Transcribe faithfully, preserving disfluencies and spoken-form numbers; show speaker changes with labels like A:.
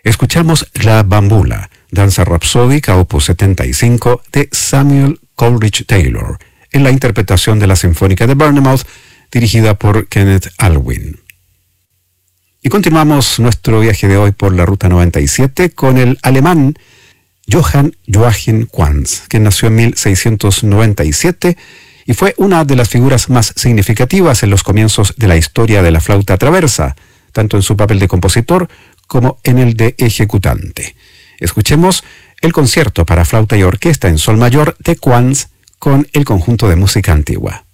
A: Escuchamos La Bambula, danza rapsódica opus setenta y cinco de Samuel Coleridge Taylor, en la interpretación de la Sinfónica de Bournemouth, dirigida por Kenneth Alwyn. Y continuamos nuestro viaje de hoy por la Ruta noventa y siete con el alemán Johann Joachim Quantz, quien nació en mil seiscientos noventa y siete y fue una de las figuras más significativas en los comienzos de la historia de la flauta traversa, tanto en su papel de compositor como en el de ejecutante. Escuchemos el concierto para flauta y orquesta en sol mayor de Quantz con el conjunto de música antigua.